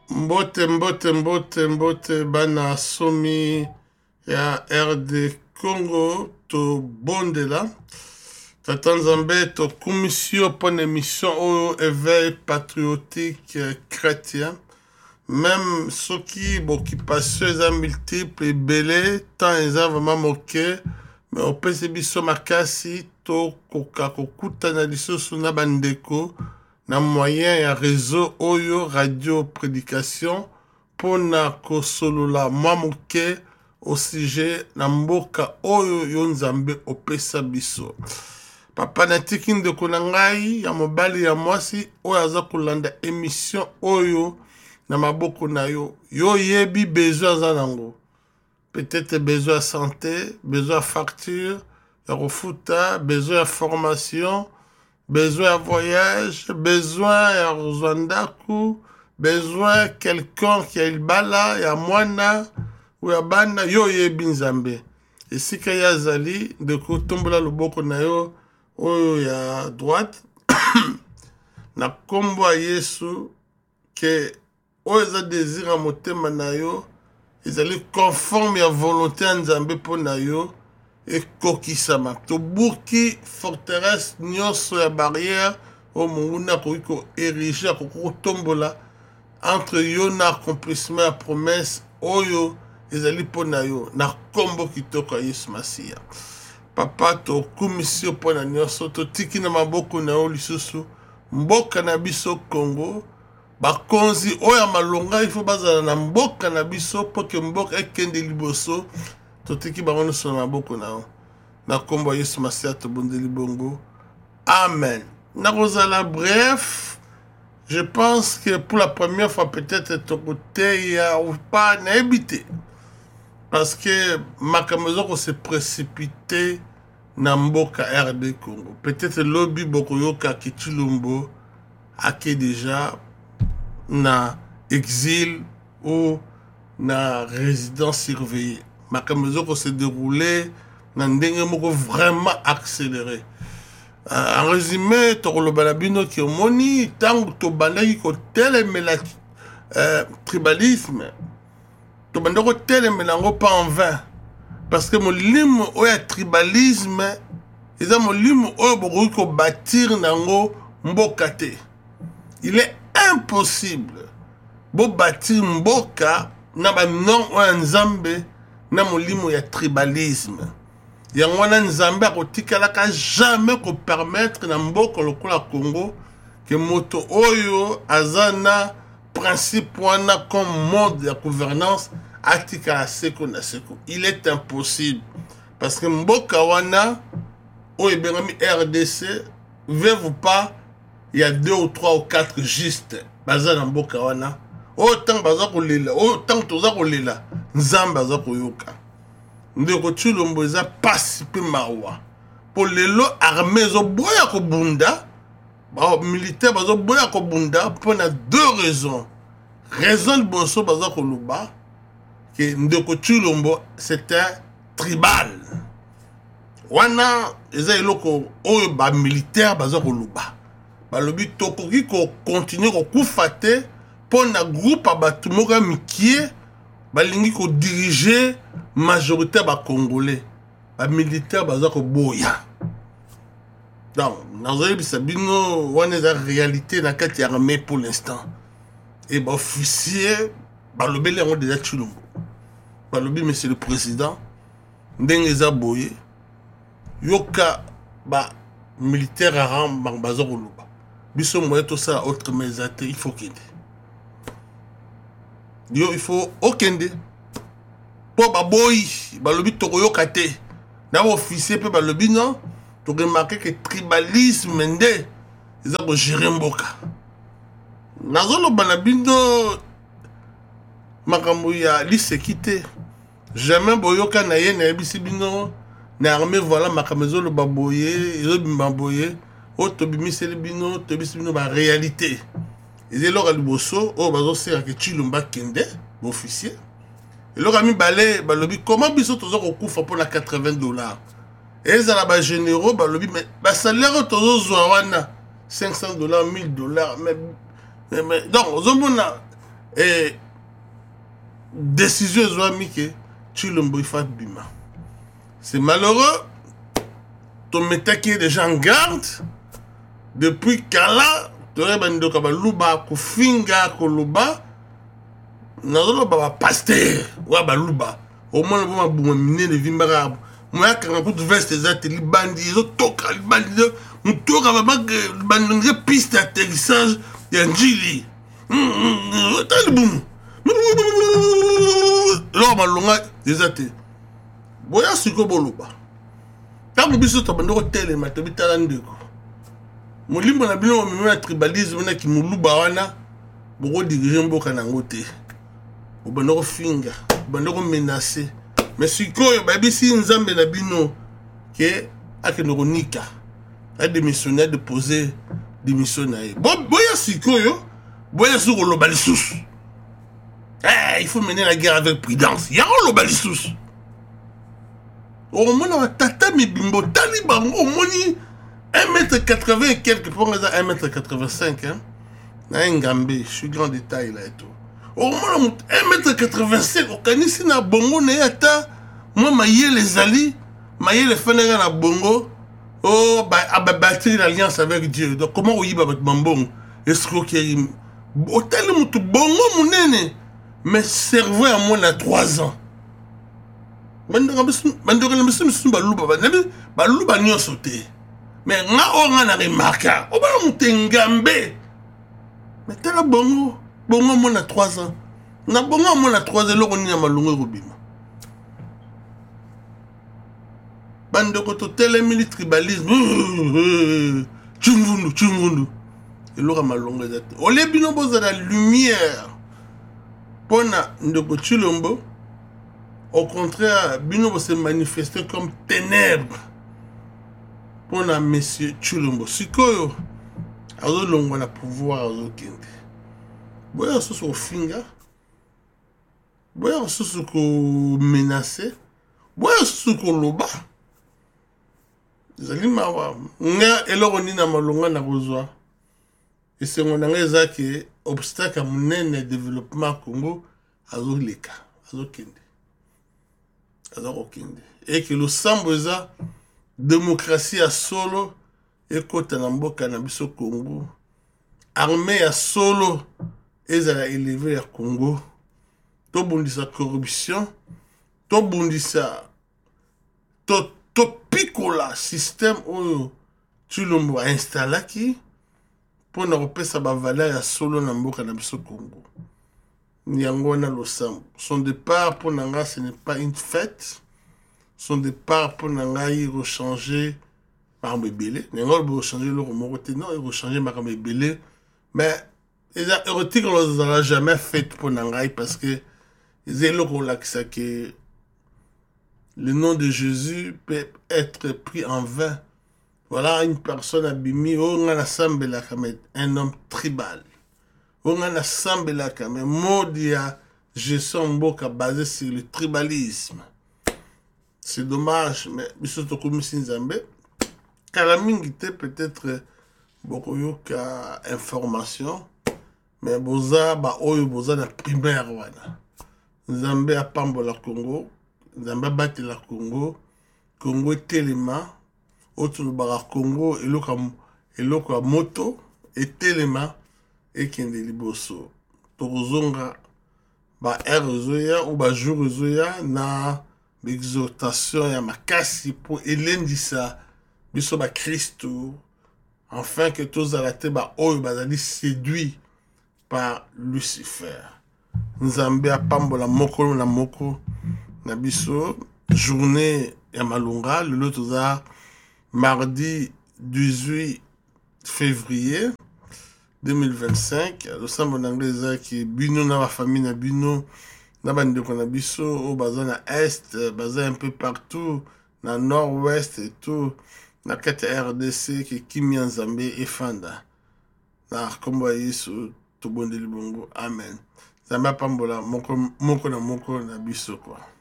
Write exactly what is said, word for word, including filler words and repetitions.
Mbote mbote mbote mbote bana somi ya R D Congo to bondela Tata Nzambe to commission pour une émission au éveil patriotique chrétien même ceux qui occupation les multiples belé tant ils ont vraiment moqué mais au P C B so makasi to koka kokuta na lisusu na bandeko na moyen ya réseau oyo radio prédication pona kosolola mwa moke au sujet na mboka oyo yo Nzambe opesa biso. Papa natiki ndeko na ngai ya mobali ya mwasi oyo aza kolanda émission oyo na maboko na yo. Yo yebi besoin aza nango. Peut-être besoin de santé, besoin de facture, de refuta, besoin de formation, besoin de voyage, besoin de rozandaku, besoin de quelqu'un qui a il bala, ya mwana, ou ya bana, yo yebi Nzambe. Et si que ya zali, de kotombola loboko na yo, oyo ya droite, na kombo a Yesu, que oyo za désir a motema na yo, ils allaient conforme à volonté en Nzambe pona yo et kokisama. To buki forteresse nyonso ya barrière o munguna ko ko ériger ko tombola entre yo na accomplissement ya promesse oyo ils allaient pona yo na kombo kitoko Yesu Masia. Papa to commission pona nyonso to tiki na maboko na yo lisusu mboka na biso Congo. Bakonzi oya malonga il faut bazala na mboka na biso po ke mboka ekende liboso totiki bango so na maboko na na kombo Yesu Masia to bondeli bongo. Amen. Na rozala bref, je pense que pour la première fois peut-être ton côté ya ou pas na habité parce que makamezo ko se précipiter na mboka R D Congo. Peut-être lobby bokoyoka kichilumbo ake déjà na exil ou na résidence surveillée. Ma caméra s'est déroulée dans ndenge moko vraiment accéléré. Euh, en résumé, tokolo balabino ki omoni tango to bandaki ko telemela euh, tribalisme. To bandako telemela ngo pas en vain parce que molimo oya tribalisme eza molimo oyo bokoki ko bâtir nango mboka te. Il est impossible bo bâtir mboka na ba non o Nzambe na molimo ya tribalisme. Yango na Nzambe akotikala ka jamais ko permettre na mboka lokola Congo que moto oyo azana principe wana comme mode de gouvernance atika seko na seko. Il est impossible parce que mboka wana o ebengami R D C veut pas il y a deux ou trois ou quatre juste baza na mboka wana autant baza kolela autant toza kolela Nzambe baza koyoka ndeko Tshilombo eza pasi pe mawa po lelo armée zo boya ko bunda ba militaire bazo boya ko bunda pour na deux raisons. Raison boso baza ko luba que ndeko Tshilombo c'était tribal wana eza eloko oyo ba militaire baza ko luba balobi tokoki ko continuer ko kufate pour na groupe abatu moko mikie balingi ko diriger majorité ba congolais ba militaire baza ko boya donc nazali bisabino wana za réalité na kati ya armée pour l'instant et ba officier balobi le déjà Tshilombo balobi monsieur le président ndenge za boye yoka ba militaire aram baza ko luba biso moyen tout ça autre mais il faut qu'il yo il faut okende po baboy balobi tokoyoka te na officier pe balobi non to remarquer que tribalisme nde eza ko gérer mboka nazolo bana bindo makambo ya lisekite jamais boyoka na ye na bisi bino na armée voilà makamezo lo baboye yo bimbaboye o to bimiseli bino to bisibino ba réalité et là liboso o bazo sera que Tshilombo kende officier et là mi balé balobi comment biso tozo ko kufa pour la quatre-vingts dollars et ça la ba généraux balobi mais ba salaire tozo zwa wana cinq cents dollars mille dollars mais mais donc ozomona et décision ezwami ke Tshilombo ifa bima. C'est malheureux. Ton métaki est déjà en garde. Depuis Kala, tu aurais bandi ka baluba kufinga koloba. Nazolo ba pasteur wa baluba. Au moins le ba buma mine de vimbara. Moi quand on veste des ateliers bandi, ils ont toka les bandi, on toka ba bandi piste d'atterrissage et un jili. T'as le boum. Là ba longa des ateliers. Boya siko boluba. Quand vous biso to bando hotel ma to bitala ndeko. Molimbo na bino mo tribalisme na ki muluba wana boko diriger mboka na ngote. Obando finga, obando menacer. Mais sikoyo babisi nzambe na bino ke akeno nika. A démissionné de poser démission na ye. Bo boya sikoyo, boya sur lo balisous. Eh, il faut mener la guerre avec prudence. Ya lo balisous. Au moins on tata mi bimbo taliban au moni un mètre quatre-vingts et quelques pour un mètre quatre-vingt-cinq hein. Na Ngambe, je suis grand détail là et tout. Au moins un mètre quatre-vingt-cinq au kanisi na bongo na yata moi maye les ali, maye les fenêtres na bongo. Oh bah a bâtir l'alliance avec Dieu. Donc comment on y va avec Mambong? Escroquerie. Hôtel mutu bongo munene. Mais cerveau à moi na trois ans. Bandora bisu bandora na bisu bisu baluba banabi baluba nyo sauté. Mais nga o nga na remarka. O ba mutu Ngambe. Mais tela bongo bongo moi na trois ans. Na bongo moi na trois ans loko ni na malungo robima. Bande koto tele mili tribalisme. Chungundu chungundu. Et loko malungo zate. Ole bino boza la lumière. Pona ndoko Tshilombo. Au contraire, bino se manifester comme ténèbres. Pona monsieur Tshilombo. Sikoyo. Azo longo na pouvoir azo kende. Boya so so finga. Boya so so ko menacer. Boya so ko loba. Zali mawa. Nga eloko ni na malonga na kozwa. Et c'est mon angeza qui obstacle à mon développement Congo azo leka, azo kende. Azo kende. Et que le samboza démocratie à solo et kota na mboka na biso Congo. Armée à solo ezala élevé à Congo. To bundisa corruption, to bundisa to to pikola système oyo Tshilombo a installé qui pour ne repasser sa valeur à solo na mboka na biso Congo. Nyango na losambo. Son départ pour Nanga ce n'est pas une fête. Son départ pour Nanga il rechanger par bébélé. Nyango il rechanger le remoroté non il rechanger par bébélé. Mais les érotiques on les a jamais fait pour Nanga parce que ils ont le relax que le nom de Jésus peut être pris en vain. Voilà une personne abîmée, on a assemblé un homme tribal. On a assemblé mais Modia, gestion mboka basé sur le tribalisme. C'est dommage, mais surtout comme Nzambe, Kalamingite peut-être beaucoup yoka information, mais boza ba oyo boza na primaire wana. Nzambe a pambola Congo, Nzambe bati la Congo, Congo telema. Autre le Congo et l'autre à moto et téléma et qui est liboso. Torozonga ba erzoya ou ba jourzoya na l'exhortation ya makasi pour elendisa biso ba Christo afin que tous à la tête ba oyo bazali séduit par Lucifer. Nzambe a pambola moko na moko na biso journée ya malunga le l'autre za mardi dix-huit février deux mille vingt-cinq, le sambo d'anglais qui bino na ma famille na bino na bande ko na biso au bazin na est, bazin un peu partout na nord-ouest et tout na kati R D C qui Kimi Nzambe et Fanda na kombo Yesu to bondeli bongo amen. Zamba pambola moko moko na moko na biso quoi.